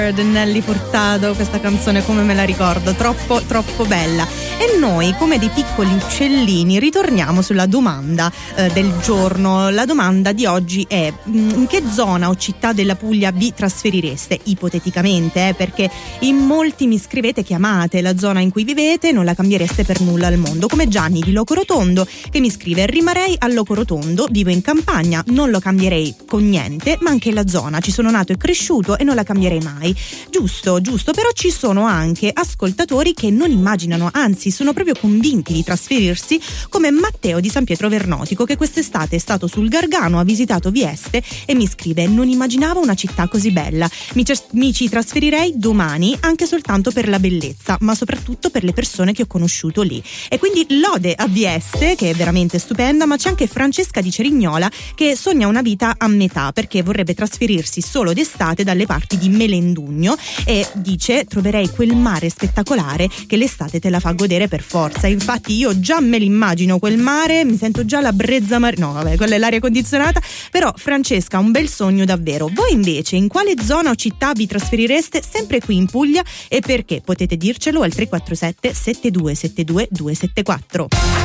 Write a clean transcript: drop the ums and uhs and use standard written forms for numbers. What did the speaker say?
Nelly Furtado, questa canzone come me la ricordo, troppo bella. E noi, come dei piccoli uccellini, ritorniamo sulla domanda del giorno. La domanda di oggi è: in che zona o città della Puglia vi trasferireste? Ipoteticamente, perché in molti mi scrivete che amate la zona in cui vivete, non la cambiereste per nulla al mondo, come Gianni di Locorotondo, che mi scrive: rimarrei a Locorotondo, vivo in campagna, non lo cambierei con niente, ma anche la zona, ci sono nato e cresciuto e non la cambierei mai. Giusto, però ci sono anche ascoltatori che non immaginano, anzi sono proprio convinti di trasferirsi, come Matteo di San Pietro Vernotico, che quest'estate è stato sul Gargano, ha visitato Vieste e mi scrive: non immaginavo una città così bella, mi ci trasferirei domani anche soltanto per la bellezza, ma soprattutto per le persone che ho conosciuto lì. E quindi lode a Vieste, che è veramente stupenda, ma c'è anche Francesca di Cerignola che sogna una vita a metà, perché vorrebbe trasferirsi solo d'estate dalle parti di Melendugno e dice: troverei quel mare spettacolare che l'estate te la fa godere per forza. Infatti io già me l'immagino quel mare, mi sento già la brezza no vabbè, quella è l'aria condizionata. Però Francesca, un bel sogno davvero. Voi invece in quale zona o città vi trasferireste sempre qui in Puglia e perché? Potete dircelo al 347 7272 274.